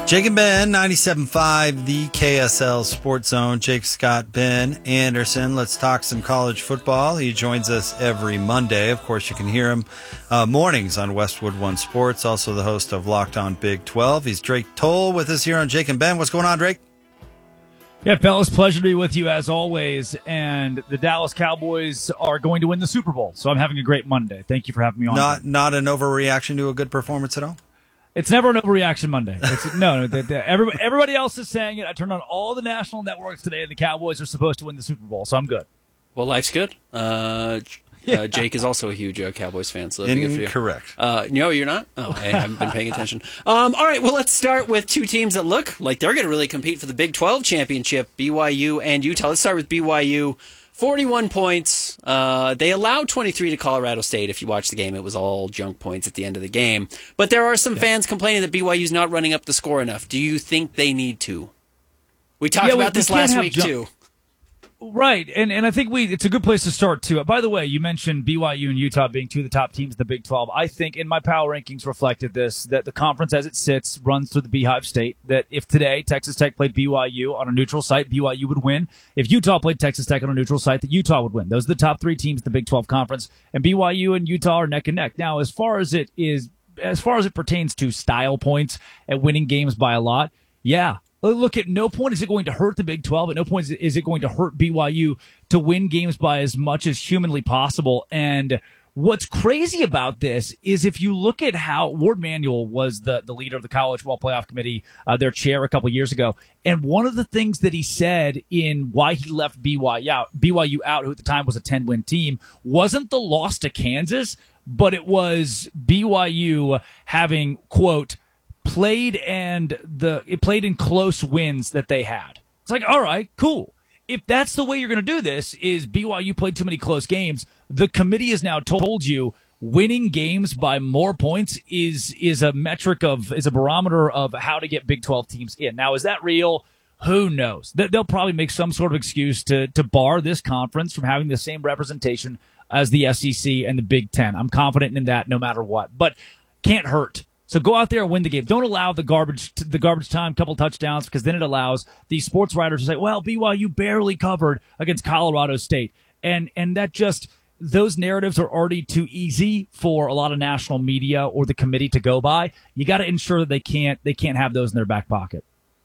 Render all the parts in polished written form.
Jake and Ben, 97.5, the KSL Sports Zone. Jake, Scott, Ben Anderson. Let's talk some college football. He joins us every Monday. Of course, you can hear him mornings on Westwood One Sports. Also the host of Locked On Big 12. He's Drake Toll with us here on Jake and Ben. What's going on, Drake? Yeah, fellas, pleasure to be with you as always. And the Dallas Cowboys are going to win the Super Bowl, so I'm having a great Monday. Thank you for having me on. Not an overreaction to a good performance at all? It's never an overreaction Monday. Everybody else is saying it. I turned on all the national networks today, and the Cowboys are supposed to win the Super Bowl, so I'm good. Well, life's good. Jake is also a huge Cowboys fan, so that'd be good for you. Incorrect. No, you're not? Oh, I haven't been paying attention. All right, well, let's start with two teams that look like they're going to really compete for the Big 12 championship, BYU and Utah. Let's start with BYU. 41 points. They allowed 23 to Colorado State. If you watch the game, it was all junk points at the end of the game. But there are some fans complaining that BYU's not running up the score enough. Do you think they need to? We talked about this last week, too. Right, and I think it's a good place to start, too. By the way, you mentioned BYU and Utah being two of the top teams in the Big 12. I think, in my power rankings reflected this, that the conference as it sits runs through the Beehive State, that if today Texas Tech played BYU on a neutral site, BYU would win. If Utah played Texas Tech on a neutral site, that Utah would win. Those are the top three teams in the Big 12 conference, and BYU and Utah are neck and neck. Now, as far as it pertains to style points and winning games by a lot, yeah. Look, at no point is it going to hurt the Big 12. At no point is it going to hurt BYU to win games by as much as humanly possible. And what's crazy about this is if you look at how Ward Manuel was the leader of the College Football Playoff Committee, their chair a couple years ago. And one of the things that he said in why he left BYU out, who at the time was a 10-win team, wasn't the loss to Kansas, but it was BYU having, quote, played in close wins that they had. It's like, all right, cool. If that's the way you're going to do this, is BYU played too many close games, the committee has now told you winning games by more points is a barometer of how to get Big 12 teams in. Now, is that real? Who knows? They'll probably make some sort of excuse to bar this conference from having the same representation as the SEC and the Big 10. I'm confident in that no matter what. But can't hurt. So go out there and win the game. Don't allow the garbage time, couple touchdowns, because then it allows these sports writers to say, well, BYU barely covered against Colorado State. And that just, those narratives are already too easy for a lot of national media or the committee to go by. You got to ensure that they can't have those in their back pocket.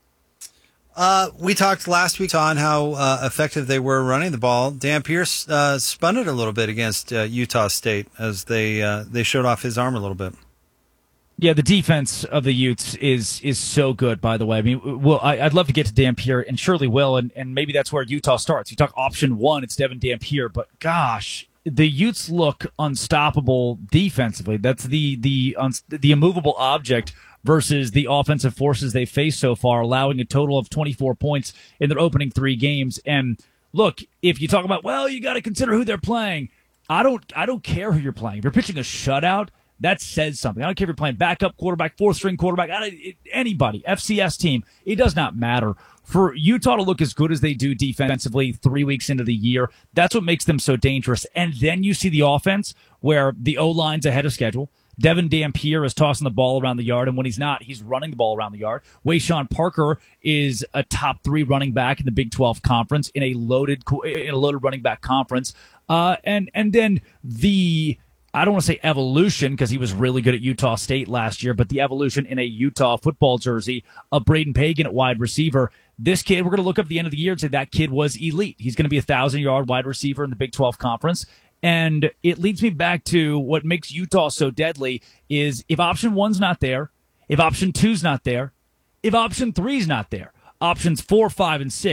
We talked last week on how effective they were running the ball. Dan Pierce spun it a little bit against Utah State as they showed off his arm a little bit. Yeah, the defense of the Utes is so good, by the way. I mean, I'd love to get to Dampier, and surely will, and maybe that's where Utah starts. You talk option one, it's Devin Dampier, but gosh, the Utes look unstoppable defensively. That's the immovable object versus the offensive forces they faced so far, allowing a total of 24 points in their opening three games. And look, if you talk about, well, you got to consider who they're playing. I don't care who you're playing. If you're pitching a shutout, that says something. I don't care if you're playing backup quarterback, fourth-string quarterback, anybody, FCS team. It does not matter. For Utah to look as good as they do defensively 3 weeks into the year, that's what makes them so dangerous. And then you see the offense where the O-line's ahead of schedule. Devin Dampier is tossing the ball around the yard, and when he's not, he's running the ball around the yard. Wayshawn Parker is a top 3 running back in the Big 12 conference in a loaded running back conference. And then the, I don't want to say evolution because he was really good at Utah State last year, but the evolution in a Utah football jersey of Braden Pagan at wide receiver. This kid, we're going to look up at the end of the year and say that kid was elite. He's going to be a 1,000-yard wide receiver in the Big 12 conference. And it leads me back to what makes Utah so deadly is if option one's not there, if option two's not there, if option three's not there, options 4, 5, and 6